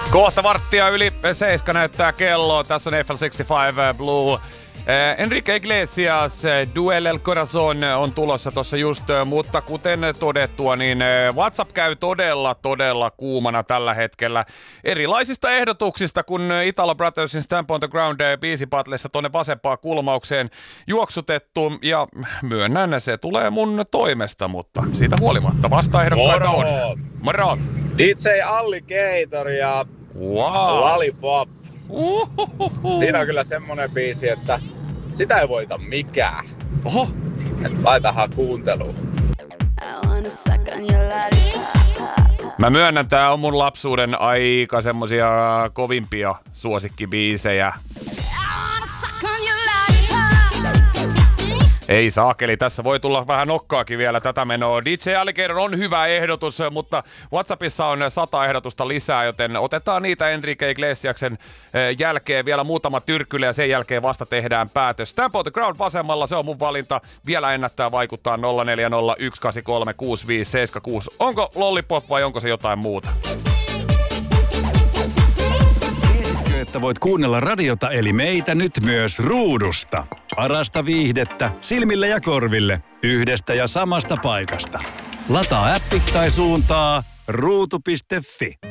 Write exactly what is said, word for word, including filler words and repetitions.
Kohta varttia yli seiska näyttää kello. Tässä on F L kuusikymmentäviisi Blue. Enrique Iglesias, Duel El Corazon on tulossa tuossa just, mutta kuten todettua, niin WhatsApp käy todella, todella kuumana tällä hetkellä. Erilaisista ehdotuksista, kun Italo Brothersin Stamp on the Ground biisipatlessa tuonne vasempaan kulmaukseen juoksutettu. Ja myönnän, se tulee mun toimesta, mutta siitä huolimatta vastaehdokkaita on. Moro! D J Alligator ja wow. Lollipop. Uhuhuhu. Siinä on kyllä semmonen biisi, että sitä ei voita mikään. Oho. Et laitahan kuunteluun. Mä myönnän, tää on mun lapsuuden aika semmosia kovimpia suosikkibiisejä. Ei saakeli, tässä voi tulla vähän nokkaakin vielä tätä menoa. D J Alligator on hyvä ehdotus, mutta WhatsAppissa on sata ehdotusta lisää, joten otetaan niitä Enrique Iglesiaksen jälkeen vielä muutama tyrkkylä ja sen jälkeen vasta tehdään päätös. Stamp on the Ground vasemmalla, se on mun valinta. Vielä ennättää vaikuttaa nolla neljä nolla yksi kahdeksan kolme kuusi viisi seitsemän kuusi. Onko Lollipop vai onko se jotain muuta? Että voit kuunnella radiota eli meitä nyt myös ruudusta. Parasta viihdettä silmille ja korville yhdestä ja samasta paikasta. Lataa appi tai suuntaa ruutu piste fi.